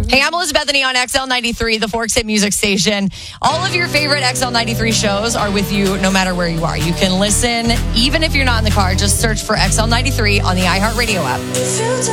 Hey, I'm Elizabeth Bethany on XL93, the Forks Hit Music Station. All of your favorite XL93 shows are with you no matter where you are. You can listen even if you're not in the car. Just search for XL93 on the iHeartRadio app.